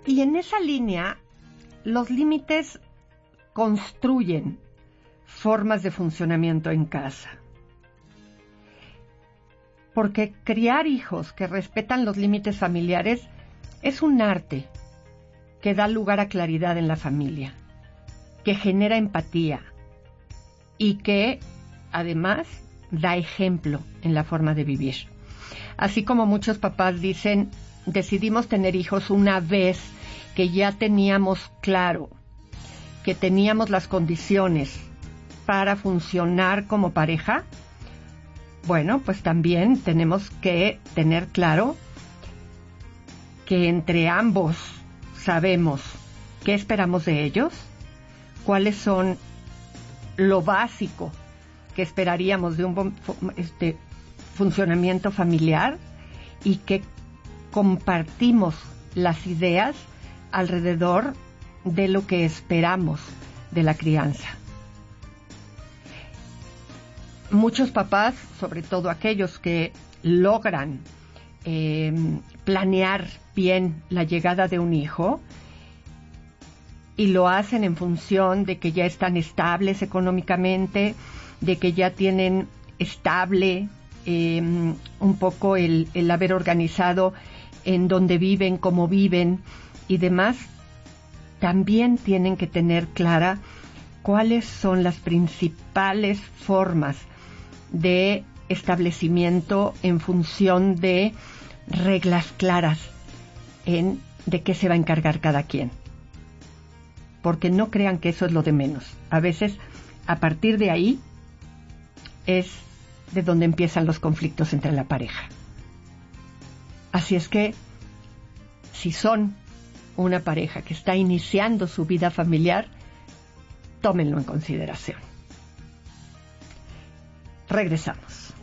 Y en esa línea, los límites construyen formas de funcionamiento en casa. Porque criar hijos que respetan los límites familiares es un arte que da lugar a claridad en la familia, que genera empatía y que, además, da ejemplo en la forma de vivir. Así como muchos papás dicen, decidimos tener hijos una vez que ya teníamos claro que teníamos las condiciones para funcionar como pareja. Bueno, pues también tenemos que tener claro que entre ambos sabemos qué esperamos de ellos, cuáles son lo básico que esperaríamos de un funcionamiento familiar y que compartimos las ideas alrededor de lo que esperamos de la crianza. Muchos papás, sobre todo aquellos que logran planear bien la llegada de un hijo y lo hacen en función de que ya están estables económicamente, de que ya tienen estable un poco el haber organizado en dónde viven, cómo viven y demás, también tienen que tener clara cuáles son las principales formas de establecimiento en función de reglas claras de qué se va a encargar cada quien. Porque no crean que eso es lo de menos. A veces, a partir de ahí, es de donde empiezan los conflictos entre la pareja. Así es que, si son una pareja que está iniciando su vida familiar, tómenlo en consideración. Regresamos.